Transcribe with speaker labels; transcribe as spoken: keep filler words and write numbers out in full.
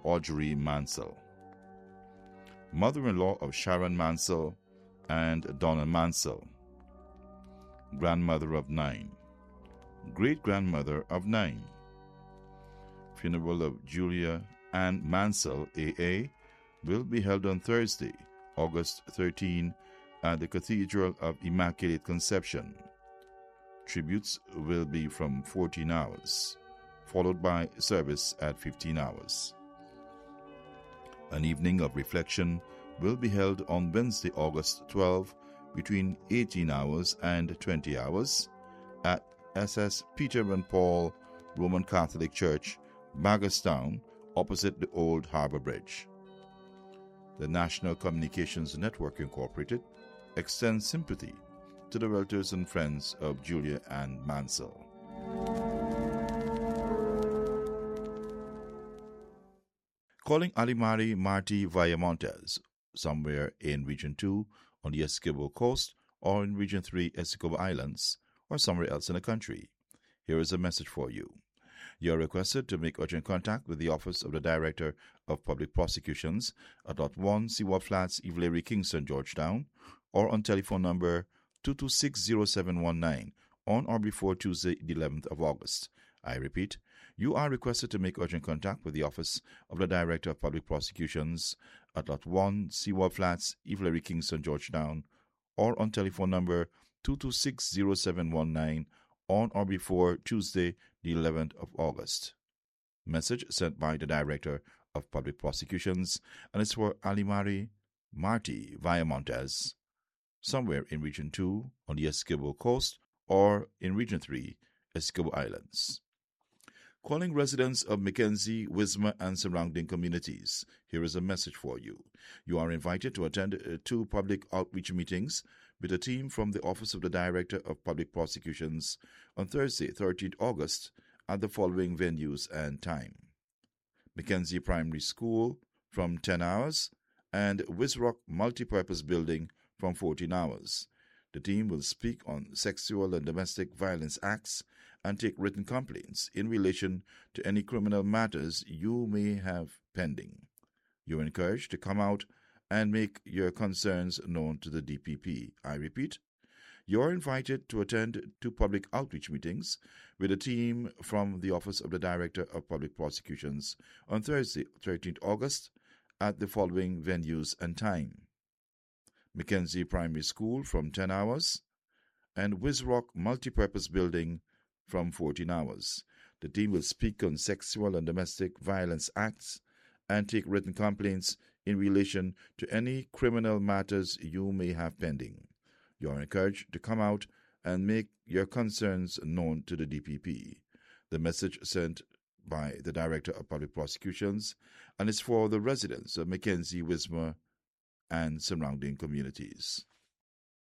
Speaker 1: Audrey Mansell. Mother-in-law of Sharon Mansell and Donna Mansell. Grandmother of nine. Great-grandmother of nine. Funeral of Julia Ann Mansell, A A, will be held on Thursday, August thirteenth, at the Cathedral of Immaculate Conception. Tributes will be from fourteen hours, followed by service at fifteen hours. An evening of reflection will be held on Wednesday, August twelfth, between eighteen hours and twenty hours at S S Peter and Paul Roman Catholic Church, Baggerstown, opposite the Old Harbor Bridge. The National Communications Network Incorporated extends sympathy to the relatives and friends of Julia Ann Mansell. Calling Alimari Marty Villamontes, somewhere in Region two on the Essequibo Coast or in Region three Essequibo Islands or somewhere else in the country. Here is a message for you. You are requested to make urgent contact with the Office of the Director of Public Prosecutions at Lot one, Seward Flats, Evelary, Kingston, Georgetown, or on telephone number two two six zero seven one nine on or before Tuesday, the eleventh of August. I repeat, you are requested to make urgent contact with the Office of the Director of Public Prosecutions at Lot one, Seward Flats, Evelary, Kingston, Georgetown, or on telephone number two two six zero seven one nine on or before Tuesday, the eleventh of August. Message sent by the Director of Public Prosecutions, and it's for Alimari Marty Villamontes, somewhere in Region two on the Essequibo Coast or in Region three Essequibo Islands. Calling residents of Mackenzie, Wismar, and surrounding communities, here is a message for you. You are invited to attend uh, two public outreach meetings with a team from the Office of the Director of Public Prosecutions on Thursday, thirteenth of August, at the following venues and time. Mackenzie Primary School from ten hours and Wisrock Multipurpose Building from fourteen hours. The team will speak on sexual and domestic violence acts and take written complaints in relation to any criminal matters you may have pending. You are encouraged to come out and make your concerns known to the D P P. I repeat, you are invited to attend two public outreach meetings with a team from the Office of the Director of Public Prosecutions on Thursday, thirteenth of August, at the following venues and time. Mackenzie Primary School from ten hours and Wisrock Multipurpose Building from fourteen hours. The team will speak on sexual and domestic violence acts and take written complaints in relation to any criminal matters you may have pending. You are encouraged to come out and make your concerns known to the D P P. The message sent by the Director of Public Prosecutions, and is for the residents of Mackenzie, Wismar, and surrounding communities.